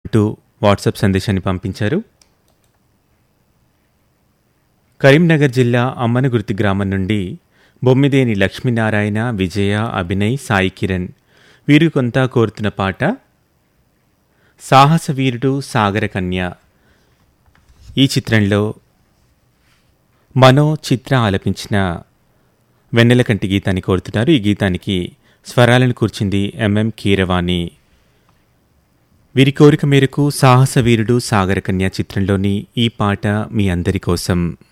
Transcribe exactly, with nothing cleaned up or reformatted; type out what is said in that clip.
అంటూ వాట్సాప్ సందేశాన్ని పంపించారు. కరీంనగర్ జిల్లా అమ్మనగుర్తి గ్రామం నుండి బొమ్మిదేని లక్ష్మీనారాయణ, విజయ, అభినయ్, సాయి కిరణ్ వీరు కొంత కోరుతున్న పాట సాహసవీరుడు సాగర కన్య. ఈ చిత్రంలో మనో చిత్ర ఆలపించిన వెన్నెలకంటి గీతాన్ని కోరుతున్నారు. ఈ గీతానికి స్వరాలను కూర్చింది ఎంఎం కీరవాణి. వీరి కోరిక మేరకు సాహసవీరుడు సాగర కన్య చిత్రంలోని ఈ పాట మీ అందరి కోసం.